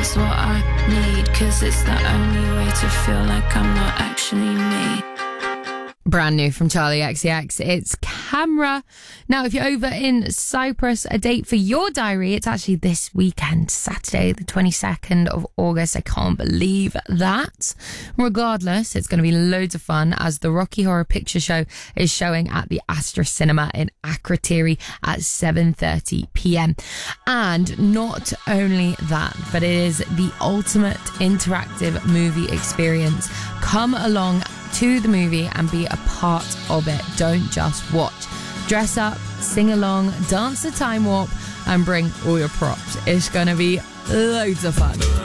is what I need, 'cause it's the only way to feel like I'm not actually me. Brand new from Charlie XCX, it's Camera. Now, if you're over in Cyprus, a date for your diary, it's actually this weekend, Saturday, the 22nd of August. I can't believe that. Regardless, it's going to be loads of fun as the Rocky Horror Picture Show is showing at the Astra Cinema in Akrotiri at 7:30 p.m. And not only that, but it is the ultimate interactive movie experience. Come along to the movie and be a part of it. Don't just watch. Dress up, sing along, dance the time warp, and bring all your props. It's going to be loads of fun.